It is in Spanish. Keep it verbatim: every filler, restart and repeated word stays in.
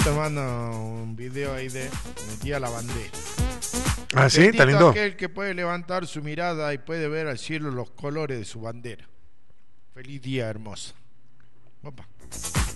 Te mando un video ahí de mi tía la bandera. Ah, sí, está Bendito lindo. aquel que puede levantar su mirada y puede ver al cielo los colores de su bandera. Feliz día, hermosa. Opa.